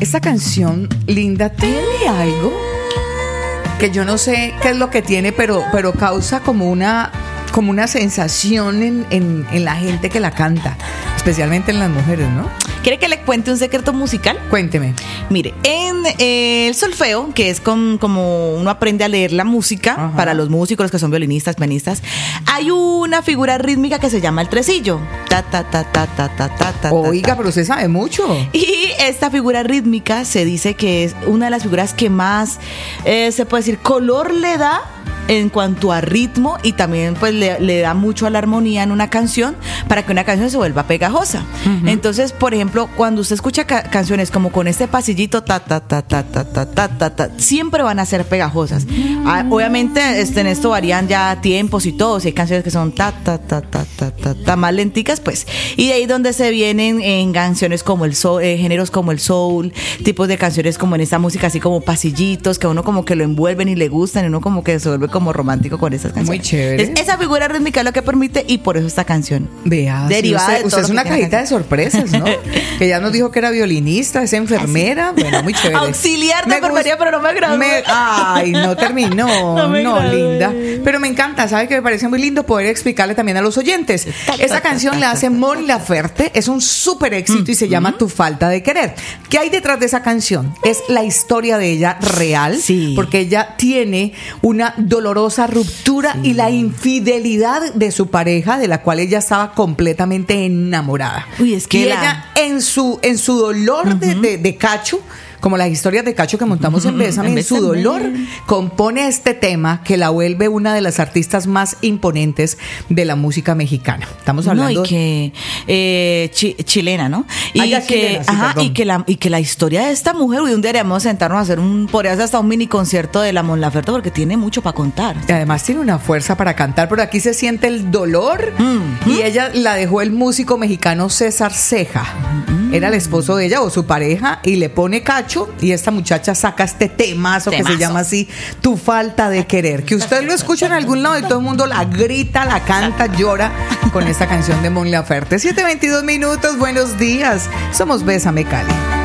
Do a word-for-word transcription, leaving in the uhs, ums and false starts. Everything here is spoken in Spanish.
esta canción, Linda, tiene algo que yo no sé qué es lo que tiene, pero, pero causa como una, como una sensación en, en, en la gente que la canta, especialmente en las mujeres, ¿no? ¿Quiere que le cuente un secreto musical? Cuénteme. Mire, en eh, el solfeo, que es con, como uno aprende a leer la música, ajá, para los músicos, los que son violinistas, pianistas, hay una figura rítmica que se llama el tresillo. Ta, ta, ta, ta, ta, ta, ta, ta. Oiga, pero usted sabe mucho. Y esta figura rítmica se dice que es una de las figuras que más, eh, se puede decir, color le da en cuanto a ritmo, y también pues le, le da mucho a la armonía en una canción para que una canción se vuelva pegajosa. Uh-huh. Entonces, por ejemplo, cuando usted escucha ca- canciones como con este pasillito ta ta ta ta ta ta ta ta, ta siempre van a ser pegajosas. Uh-huh. Ah, obviamente este, en esto varían ya tiempos y todo. Si hay canciones que son ta ta ta ta ta ta, ta más lenticas, pues, y de ahí donde se vienen en canciones como el soul, eh, géneros como el soul, tipos de canciones como en esta música así como pasillitos que a uno como que lo envuelven y le gustan, y uno como que se vuelve como romántico con esas canciones. Muy chévere. Es, esa figura rítmica es lo que permite, y por eso esta canción. Vea, derivada sí, usted, de todo usted es una cajita de sorpresas, ¿no? Que ya nos dijo que era violinista, es enfermera. ¿Así? Bueno, muy chévere. Auxiliar de enfermería, pero no me gradué. Me, ay, no terminó. No, me no Linda. Pero me encanta, ¿sabe? Que me parece muy lindo poder explicarle también a los oyentes. Esta canción la hace Mon Laferte, es un súper éxito mm, y se llama mm. Tu falta de querer. ¿Qué hay detrás de esa canción? Es la historia de ella real, sí, porque ella tiene una dolorosa ruptura, sí, y la infidelidad de su pareja, de la cual ella estaba completamente enamorada. Uy, es que y la... ella en su, en su dolor uh-huh. de, de, de cacho, como las historias de Cacho que montamos en Bésame, en su dolor compone este tema que la vuelve una de las artistas más imponentes de la música mexicana. Estamos hablando no, y que eh, chi, chilena, ¿no? Y ah, que chilena, sí, ajá, y que la y que la historia de esta mujer, y un día deberíamos sentarnos a hacer un, podría ser hasta un mini concierto de la Mon Laferte, porque tiene mucho para contar. Y además tiene una fuerza para cantar, pero aquí se siente el dolor, mm-hmm. y ella la dejó el músico mexicano César Ceja. Mm-hmm. Era el esposo de ella o su pareja, y le pone cacho, y esta muchacha saca este temazo, temazo que se llama así, Tu falta de querer, que usted lo escucha en algún lado y todo el mundo la grita, la canta, llora con esta canción de Mon Laferte. siete veintidós minutos, buenos días, somos Bésame Cali.